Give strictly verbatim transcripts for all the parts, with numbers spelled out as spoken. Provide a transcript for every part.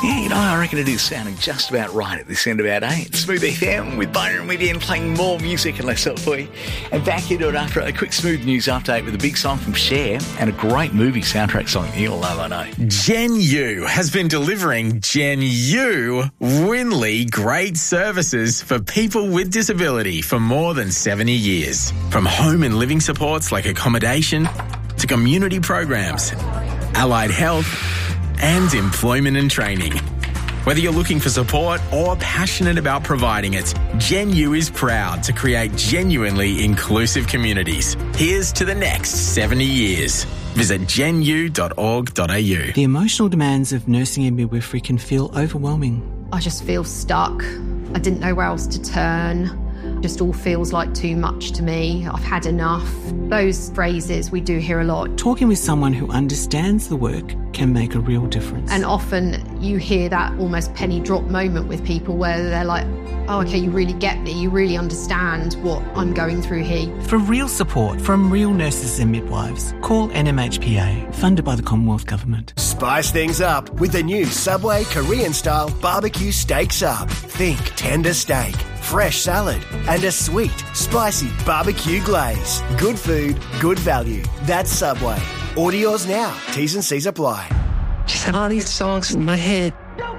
Yeah, you know, I reckon it is sounding just about right at this end of our day. It's Smooth F M with Byron Median playing more music and less for you. And back into it after a quick Smooth news update with a big song from Cher and a great movie soundtrack song you'll love, I know. Gen U has been delivering Gen U Winley great services for people with disability for more than seventy years. From home and living supports like accommodation to community programs, allied health, and employment and training. Whether you're looking for support or passionate about providing it, Gen U is proud to create genuinely inclusive communities. Here's to the next seventy years. Visit gen u dot org dot a u. The emotional demands of nursing and midwifery can feel overwhelming. I just feel stuck. I didn't know where else to turn. Just all feels like too much to me. I've had enough. Those phrases we do hear a lot. Talking with someone who understands the work can make a real difference. And often you hear that almost penny drop moment with people where they're like, oh, okay, you really get me. You really understand what I'm going through here. For real support from real nurses and midwives, call N M H P A, funded by the Commonwealth Government. Spice things up with the new Subway Korean-style barbecue steak sub. Think tender steak, fresh salad, and a sweet, spicy barbecue glaze. Good food, good value. That's Subway. Order yours now. T's and C's apply. Just have all these songs in my head.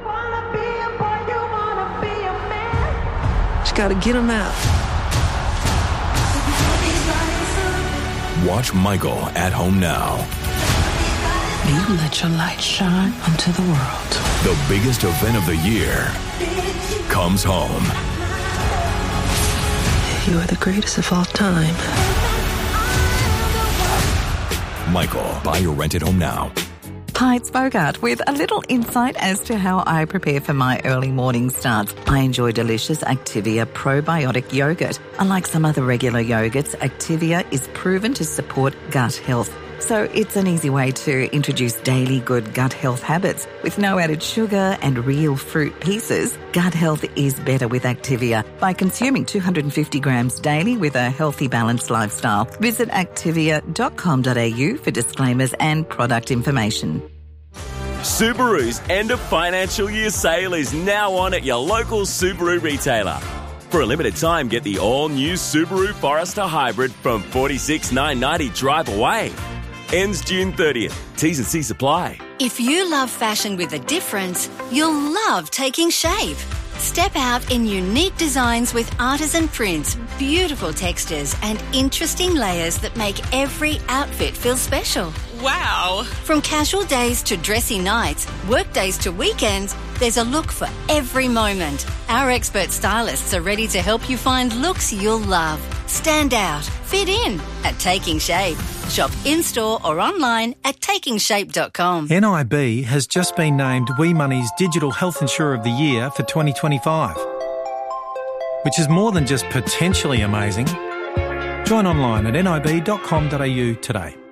Just gotta get them out. Watch Michael at home now. You let your light shine onto the world. The biggest event of the year comes home. You are the greatest of all time. Michael, buy or rent it home now. Hi, it's Bogart with a little insight as to how I prepare for my early morning starts. I enjoy delicious Activia probiotic yogurt. Unlike some other regular yogurts, Activia is proven to support gut health. So it's an easy way to introduce daily good gut health habits. With no added sugar and real fruit pieces, gut health is better with Activia by consuming two hundred fifty grams daily with a healthy, balanced lifestyle. Visit activia dot com dot a u for disclaimers and product information. Subaru's end of financial year sale is now on at your local Subaru retailer. For a limited time, get the all-new Subaru Forester Hybrid from forty-six thousand nine hundred ninety drive away. Ends June thirtieth. T's and C's apply. If you love fashion with a difference, you'll love Taking Shape. Step out in unique designs with artisan prints, beautiful textures, and interesting layers that make every outfit feel special. Wow! From casual days to dressy nights, work days to weekends, there's a look for every moment. Our expert stylists are ready to help you find looks you'll love. Stand out, fit in at Taking Shape. Shop in-store or online at taking shape dot com. N I B has just been named We Money's Digital Health Insurer of the Year for twenty twenty-five, which is more than just potentially amazing. Join online at n i b dot com dot a u today.